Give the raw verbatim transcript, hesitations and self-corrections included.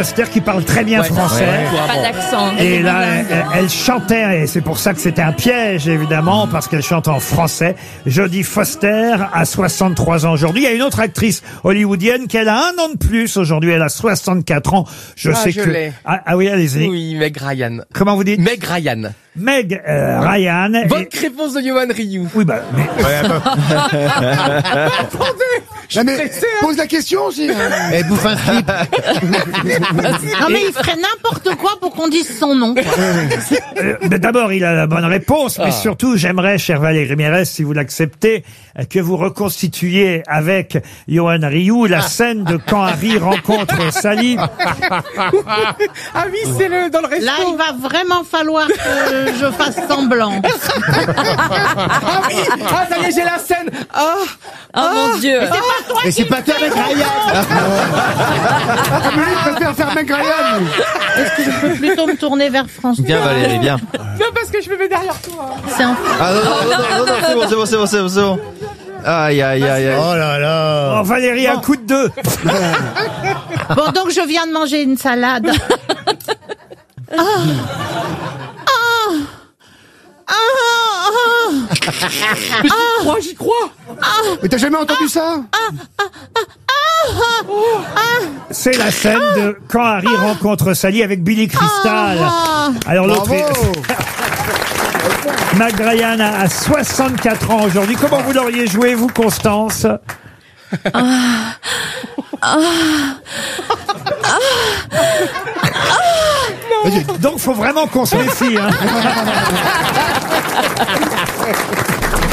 Foster qui parle très bien Ouais, français. ouais, ouais. Pas d'accent. Et là, elle, elle chantait, et c'est pour ça que c'était un piège, évidemment, parce qu'elle chante en français. Jodie Foster a soixante-trois ans aujourd'hui. Il y a une autre actrice hollywoodienne qui elle a un an de plus aujourd'hui. Elle a soixante-quatre ans. Je Ah, sais je que... l'ai. Ah, ah oui, allez-y. Oui, Meg Ryan. Comment vous dites? Meg Ryan. Meg euh, Ryan. Bonne Et- réponse de Johan Ryu. Oui, bah, mais... Non, mais pose la question aussi. Elle bouffe un slip. Non mais il ferait n'importe quoi pour qu'on dise son nom. Euh, mais d'abord, il a la bonne réponse, mais Ah. surtout, j'aimerais, cher Valérie Mérès, si vous l'acceptez, euh, que vous reconstituiez avec Johan Rioux la scène de quand Harry rencontre Sally. Ah oui, c'est le dans le resto. Là, il va vraiment falloir que je fasse semblant. Ah oui, ah ça y est, j'ai la scène. Ah, Oh mon Dieu. Mais c'est pas toi avec Ryan. Je préfère faire Meg Ryan. Est-ce que je peux plutôt me tourner vers François? Viens Valérie, viens. non parce que je me mets derrière toi. C'est un... Ah non, non, non, non, non, c'est bon, c'est bon, c'est bon, c'est bon, c'est bon. Aïe, aïe, aïe, aïe. Oh là là. Oh, Valérie, un coup de deux. Bon, donc je viens de manger une salade. Ah. Ah. Ah. Ah. J'y crois, j'y crois. Mais t'as jamais entendu ça? C'est la scène de quand Harry rencontre Sally avec Billy Crystal. Alors l'autre, Bravo. est- Meg Ryan a a soixante-quatre ans aujourd'hui. Comment vous l'auriez joué, vous, Constance? Donc, faut vraiment qu'on se méfie. Hein.